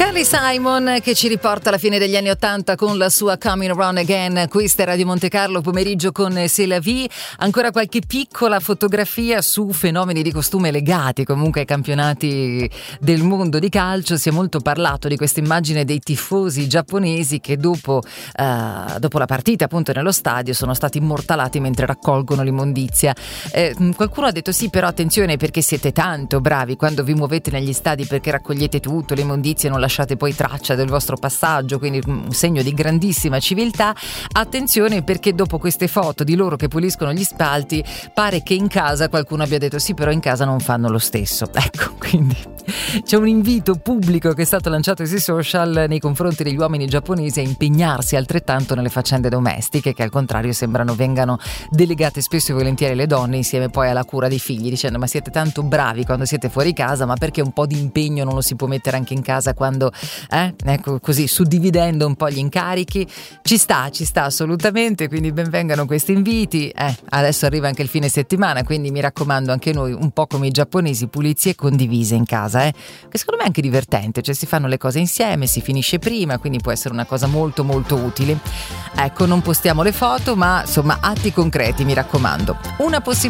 Carly Simon che ci riporta alla fine degli anni '80 con la sua Coming Around Again. Questa è Radio Monte Carlo, pomeriggio con C'est la vie. Ancora qualche piccola fotografia su fenomeni di costume legati comunque ai campionati del mondo di calcio. Si è molto parlato di questa immagine dei tifosi giapponesi che dopo la partita appunto nello stadio sono stati immortalati mentre raccolgono l'immondizia. Qualcuno ha detto sì, però attenzione perché siete tanto bravi quando vi muovete negli stadi, perché raccogliete tutto, le immondizie, non lasciate poi traccia del vostro passaggio, quindi un segno di grandissima civiltà. Attenzione perché dopo queste foto di loro che puliscono gli spalti pare che in casa qualcuno abbia detto sì, però in casa non fanno lo stesso. Ecco, quindi c'è un invito pubblico che è stato lanciato sui social nei confronti degli uomini giapponesi a impegnarsi altrettanto nelle faccende domestiche, che al contrario vengano delegate spesso e volentieri le donne insieme poi alla cura dei figli, dicendo ma siete tanto bravi quando siete fuori casa, ma perché un po' di impegno non lo si può mettere anche in casa quando ecco, così suddividendo un po' gli incarichi. Ci sta assolutamente, quindi benvengano questi inviti. Adesso arriva anche il fine settimana, quindi mi raccomando anche noi un po' come i giapponesi, pulizie condivise in casa, che secondo me è anche divertente, cioè si fanno le cose insieme, si finisce prima, quindi può essere una cosa molto molto utile. Ecco, non postiamo le foto, ma insomma atti concreti, mi raccomando. Una possibilità